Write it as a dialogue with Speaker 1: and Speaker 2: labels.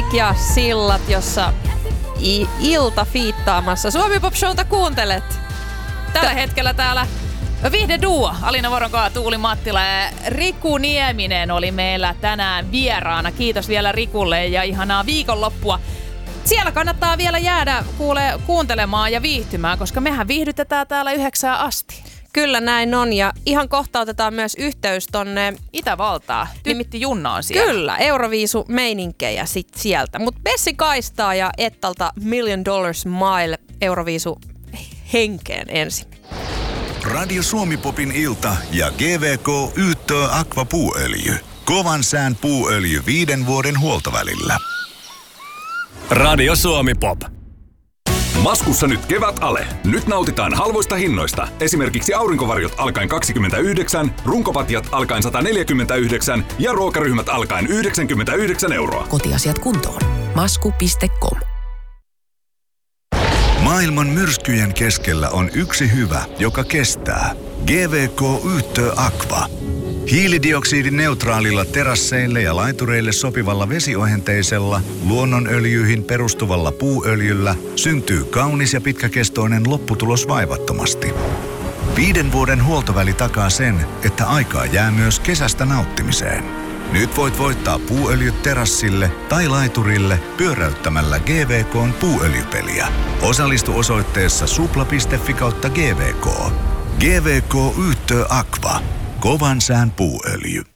Speaker 1: Music ja Sillat, jossa ilta fiittaamassa. Suomi Pop Showta kuuntelet.
Speaker 2: Tällä hetkellä täällä viihdeduo Alina Voronkoa, Tuuli Mattila ja Riku Nieminen oli meillä tänään vieraana. Kiitos vielä Rikulle ja ihanaa viikonloppua. Siellä kannattaa vielä jäädä kuuntelemaan ja viihtymään, koska mehän viihdytetään täällä 9 asti.
Speaker 1: Kyllä näin on, ja ihan kohta otetaan myös yhteys tonne
Speaker 2: Itävaltaa. Tymitti Junna on siellä.
Speaker 1: Kyllä, Euroviisu-meininkejä sieltä. Mutta Bessi Kaistaa ja Ettalta $1 Million Smile Euroviisu henkeen ensin.
Speaker 3: Radio Suomi Popin ilta ja GVK Yttö Aqua puuöljy. Kovan sään puuöljy 5 vuoden huoltovälillä.
Speaker 4: Radio Suomi Pop. Maskussa nyt kevät-ale. Nyt nautitaan halvoista hinnoista. Esimerkiksi aurinkovarjot alkaen 29, runkopatjat alkaen 149 ja ruokaryhmät alkaen 99 €.
Speaker 5: Kotiasiat kuntoon. Masku.com.
Speaker 3: Maailman myrskyjen keskellä on yksi hyvä, joka kestää. GVK Yttö Aqua. Hiilidioksidineutraalilla terasseille ja laitureille sopivalla vesiohenteisella, luonnonöljyihin perustuvalla puuöljyllä syntyy kaunis ja pitkäkestoinen lopputulos vaivattomasti. 5 vuoden huoltoväli takaa sen, että aikaa jää myös kesästä nauttimiseen. Nyt voit voittaa puuöljyt terassille tai laiturille pyöräyttämällä GVK:n puuöljypeliä. Osallistu osoitteessa supla.fi/GVK. GVK Yttö Aqua. Kovan sään puuöljy.